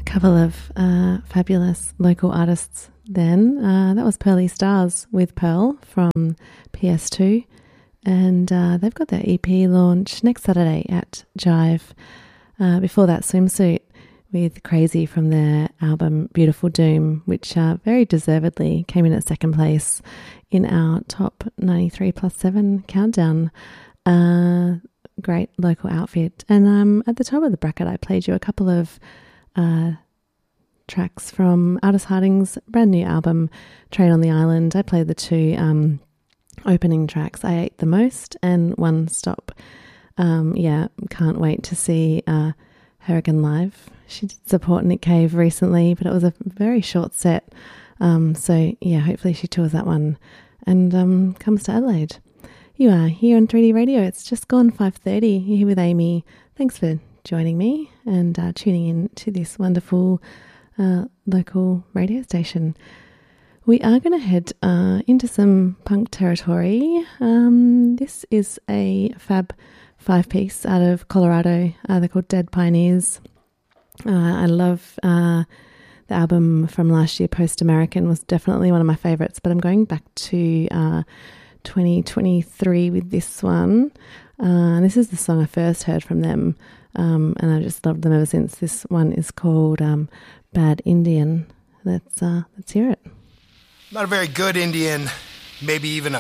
Couple of fabulous local artists then. That was Pearly Stars with Pearl from PS2, and they've got their EP launch next Saturday at Jive. Before that, Swimsuit with Crazy from their album Beautiful Doom, which very deservedly came in at second place in our top 93+7 countdown. Great local outfit. And at the top of the bracket, I played you a couple of tracks from Aldous Harding's brand new album, Train on the Island. I played the two opening tracks, I Ate the Most and One Stop. Can't wait to see her again live. She did support Nick Cave recently, but it was a very short set. Hopefully she tours that one and comes to Adelaide. You are here on 3D Radio. It's just gone 5:30. You're here with Amy. Thanks for joining me and tuning in to this wonderful local radio station. We are going to head into some punk territory. This is a fab 5-piece out of Colorado. They're called Dead Pioneers. I love the album from last year, Post American, was definitely one of my favourites, but I'm going back to 2023 with this one. This is the song I first heard from them, and I just loved them ever since. This one is called Bad Indian. Let's hear it. Not a very good Indian, maybe even a